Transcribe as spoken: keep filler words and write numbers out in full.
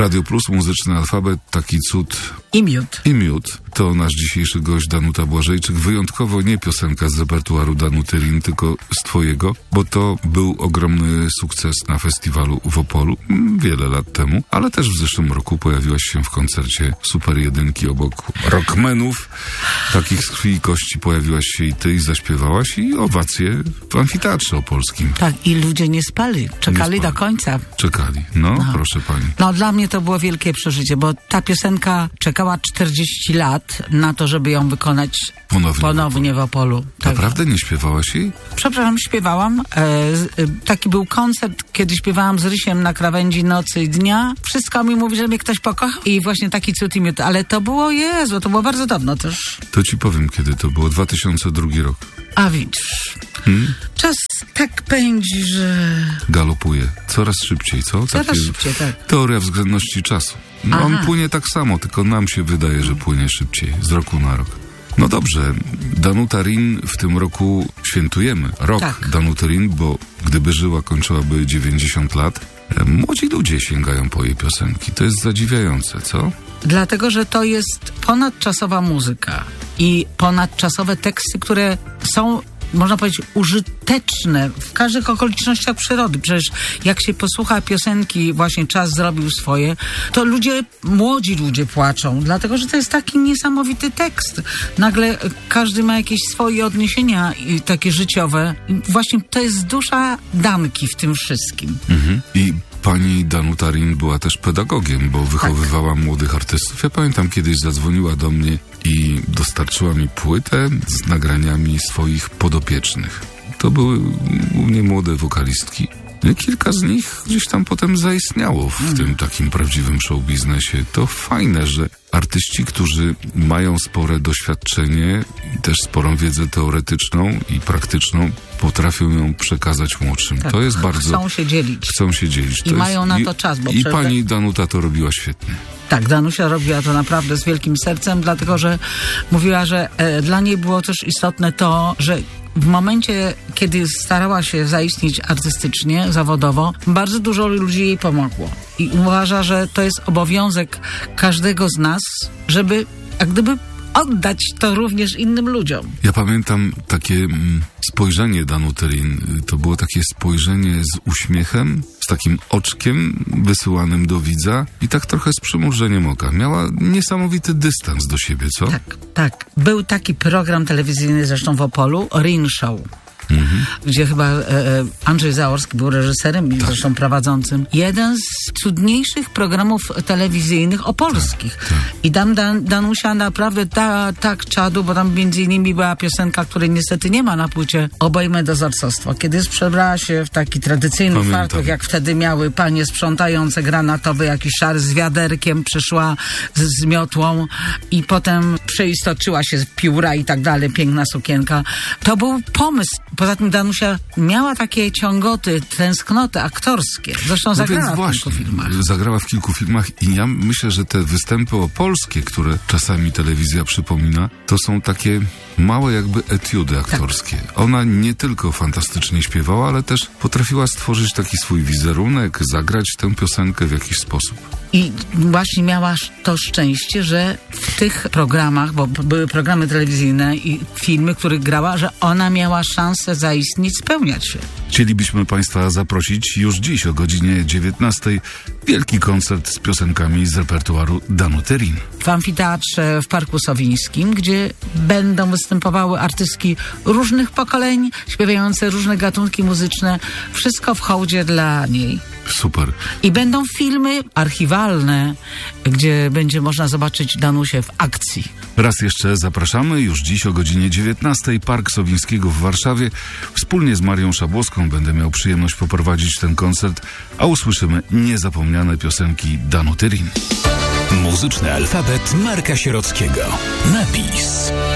Radio Plus, Muzyczny Alfabet, taki cud i miód. I miód. To nasz dzisiejszy gość Danuta Błażejczyk. Wyjątkowo nie piosenka z repertuaru Danuty Rin, tylko z twojego, bo to był ogromny sukces na festiwalu w Opolu wiele lat temu, ale też w zeszłym roku pojawiłaś się w koncercie Super Jedynki obok rockmenów. Takich z krwi i kości pojawiłaś się i ty i zaśpiewałaś i owacje w amfiteatrze opolskim. Tak, i ludzie nie spali. Czekali nie spali. do końca. Czekali. No, no, proszę pani. No, dla mnie to było wielkie przeżycie, bo ta piosenka czekała czterdzieści lat na to, żeby ją wykonać ponownie, ponownie w Opolu. Tak. Naprawdę nie śpiewałaś jej? Przepraszam, śpiewałam. E, e, taki był koncert, kiedy śpiewałam z Rysiem na krawędzi nocy i dnia. Wszystko mi mówi, że mnie ktoś pokocha i właśnie taki cud i miód. Ale to było, Jezu, to było bardzo dawno też. To ci powiem, kiedy to było. dwa tysiące drugi rok. A widzisz. Hmm? Czas tak pędzi, że... Galopuje. Coraz szybciej, co? Coraz Takie szybciej, tak. Teoria względności czasu. No, on płynie tak samo, tylko nam się wydaje, że płynie szybciej, z roku na rok. No dobrze, Danuta Rin w tym roku świętujemy. Rok tak. Danuty Rin, bo gdyby żyła, kończyłaby dziewięćdziesiąt lat. Młodzi ludzie sięgają po jej piosenki. To jest zadziwiające, co? Dlatego, że to jest ponadczasowa muzyka i ponadczasowe teksty, które są, można powiedzieć, użyteczne w każdych okolicznościach przyrody. Przecież jak się posłucha piosenki, właśnie Czas zrobił swoje, to ludzie, młodzi ludzie płaczą, dlatego, że to jest taki niesamowity tekst. Nagle każdy ma jakieś swoje odniesienia i takie życiowe. I właśnie to jest dusza Danki w tym wszystkim. Mhm. I pani Danuta Rin była też pedagogiem, bo wychowywała tak. młodych artystów. Ja pamiętam, kiedyś zadzwoniła do mnie i dostarczyła mi płytę z nagraniami swoich podopiecznych. To były u mnie młode wokalistki. I kilka z nich gdzieś tam potem zaistniało w mm. tym takim prawdziwym show biznesie. To fajne, że artyści, którzy mają spore doświadczenie i też sporą wiedzę teoretyczną i praktyczną, potrafią ją przekazać młodszym. Tak, to jest bardzo... Chcą się dzielić. Chcą się dzielić. I to mają jest, na i, to czas. Bo I przed... pani Danuta to robiła świetnie. Tak, Danusia robiła to naprawdę z wielkim sercem, dlatego że mówiła, że e, dla niej było też istotne to, że w momencie, kiedy starała się zaistnieć artystycznie, zawodowo, bardzo dużo ludzi jej pomogło. I uważa, że to jest obowiązek każdego z nas, żeby jak gdyby oddać to również innym ludziom. Ja pamiętam takie mm, spojrzenie Danuty Rin. To było takie spojrzenie z uśmiechem, z takim oczkiem wysyłanym do widza i tak trochę z przymrużeniem oka. Miała niesamowity dystans do siebie, co? Tak, tak. Był taki program telewizyjny zresztą w Opolu, Rin Show. Mhm. Gdzie chyba e, Andrzej Zaorski był reżyserem i tak. zresztą prowadzącym. Jeden z cudniejszych programów telewizyjnych opolskich. Tak, tak. I tam Dan, Danusia naprawdę ta, tak czadu, bo tam między innymi była piosenka, której niestety nie ma na płycie, Obejmę dozorcostwo. Kiedy przebrała się w taki tradycyjny Pamiętam. fartuch, jak wtedy miały panie sprzątające granatowy, jakiś szary z wiaderkiem, przyszła z, z miotłą i potem przeistoczyła się w pióra i tak dalej, piękna sukienka. To był pomysł. Poza tym Danusia miała takie ciągoty, tęsknoty aktorskie. Zresztą no zagrała w właśnie, kilku filmach. Zagrała w kilku filmach i ja myślę, że te występy opolskie, które czasami telewizja przypomina, to są takie małe jakby etiudy aktorskie. Tak. Ona nie tylko fantastycznie śpiewała, ale też potrafiła stworzyć taki swój wizerunek, zagrać tę piosenkę w jakiś sposób. I właśnie miała to szczęście, że w tych programach, bo były programy telewizyjne i filmy, w których grała, że ona miała szansę zaistnieć, spełniać się. Chcielibyśmy Państwa zaprosić już dziś o godzinie dziewiętnastej wielki koncert z piosenkami z repertuaru Danuty Rin. W amfiteatrze w Parku Sowińskim, gdzie będą występowały artystki różnych pokoleń, śpiewające różne gatunki muzyczne. Wszystko w hołdzie dla niej. Super. I będą filmy archiwalne, gdzie będzie można zobaczyć Danusię w akcji. Raz jeszcze zapraszamy już dziś o godzinie dziewiętnastej Park Sowińskiego w Warszawie. Wspólnie z Marią Szabłowską będę miał przyjemność poprowadzić ten koncert, a usłyszymy niezapomniane piosenki Danuty Rin. Muzyczny alfabet Marka Sierockiego. Napis.